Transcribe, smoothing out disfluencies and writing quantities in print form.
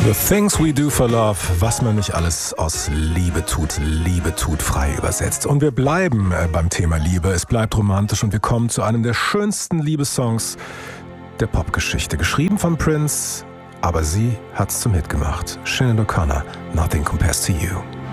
The Things We Do for Love, was man nicht alles aus Liebe tut frei übersetzt. Und wir bleiben beim Thema Liebe, es bleibt romantisch und wir kommen zu einem der schönsten Liebessongs der Popgeschichte. Geschrieben von Prince, aber sie hat's zum Hit gemacht. Sinead O'Connor, Nothing Compares to You.